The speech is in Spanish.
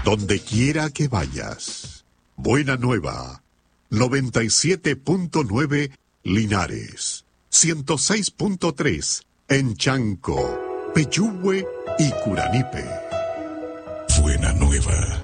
donde quiera que vayas. Buena Nueva, 97.9 Linares, 106.3 en Chanco, Pechúgue y Curanipe. Buena Nueva.